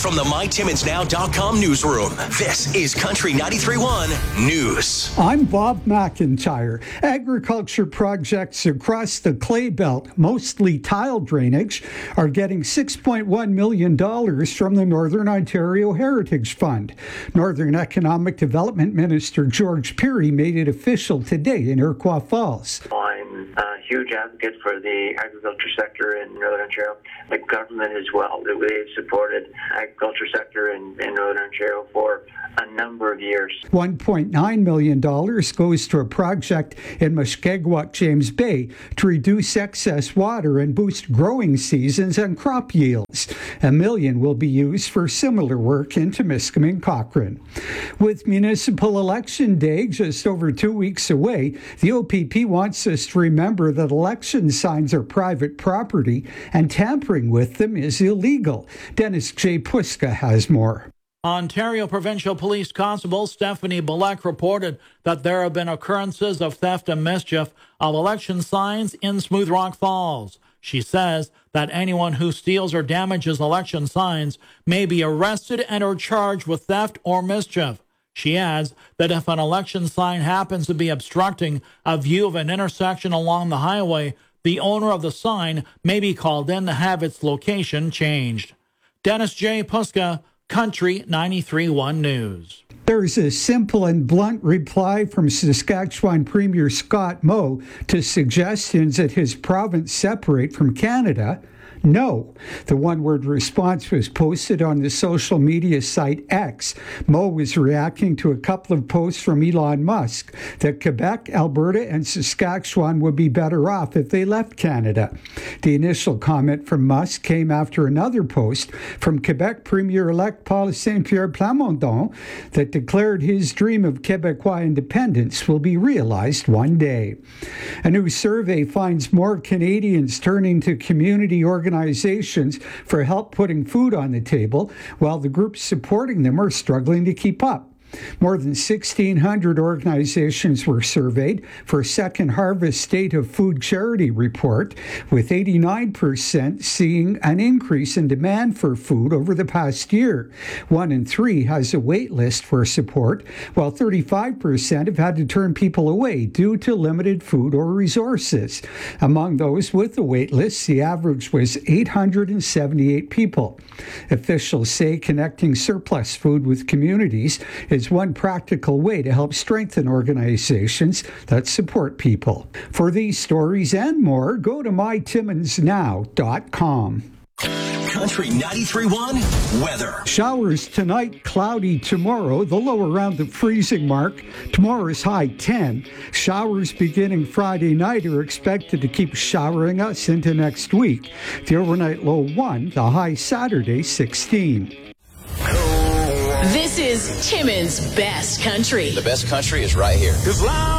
from the MyTimmonsNow.com newsroom, this is Country 93.1 News. I'm Bob McIntyre. Agriculture projects across the Clay Belt, mostly tile drainage, are getting $6.1 million from the Northern Ontario Heritage Fund. Northern Economic Development Minister George Pirie made it official today in Iroquois Falls. I'm a huge advocate for the agriculture sector in Northern Ontario. The government as well. They've supported agriculture sector in Northern Ontario for a number of years. $1.9 million goes to a project in Mushkegowuk, James Bay to reduce excess water and boost growing seasons and crop yields. $1 million will be used for similar work in Temiskaming, Cochrane. With municipal election day just over 2 weeks away, the OPP wants us to remember that election signs are private property and tampering with them is illegal. Dennis J. Puska has more. Ontario Provincial Police Constable Stephanie Balek reported that there have been occurrences of theft and mischief of election signs in Smooth Rock Falls. She says that anyone who steals or damages election signs may be arrested and or charged with theft or mischief. She adds that if an election sign happens to be obstructing a view of an intersection along the highway, the owner of the sign may be called in to have its location changed. Dennis J. Puska, Country 93.1 News. There's a simple and blunt reply from Saskatchewan Premier Scott Moe to suggestions that his province separate from Canada. No. The one-word response was posted on the social media site X. Moe was reacting to a couple of posts from Elon Musk that Quebec, Alberta, and Saskatchewan would be better off if they left Canada. The initial comment from Musk came after another post from Quebec Premier-elect Paul Saint-Pierre Plamondon that declared his dream of Quebecois independence will be realized one day. A new survey finds more Canadians turning to community organizations for help putting food on the table, while the groups supporting them are struggling to keep up. More than 1,600 organizations were surveyed for a Second Harvest State of Food Charity report, with 89% seeing an increase in demand for food over the past year. 1 in 3 has a wait list for support, while 35% have had to turn people away due to limited food or resources. Among those with a wait list, the average was 878 people. Officials say connecting surplus food with communities is one practical way to help strengthen organizations that support people. For these stories and more, go to mytimmonsnow.com. Country 93.1 weather. Showers tonight, cloudy tomorrow, the low around the freezing mark. Tomorrow's high 10. Showers beginning Friday night are expected to keep showering us into next week. The overnight low 1, the high Saturday 16. This is Timmins' Best Country. The best country is right here.